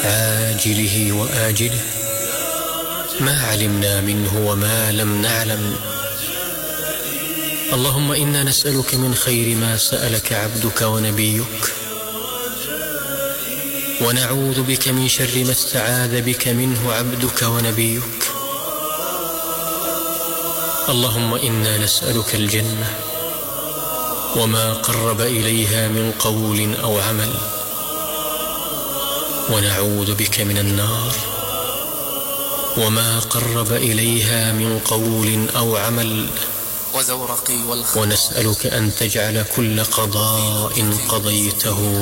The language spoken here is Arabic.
عاجله وآجله ما علمنا منه وما لم نعلم. اللهم إنا نسألك من خير ما سألك عبدك ونبيك، ونعوذ بك من شر ما استعاذ بك منه عبدك ونبيك. اللهم إنا نسألك الجنة وما قرب إليها من قول أو عمل، ونعوذ بك من النار وما قرب إليها من قول أو عمل، ونسألك أن تجعل كل قضاء قضيته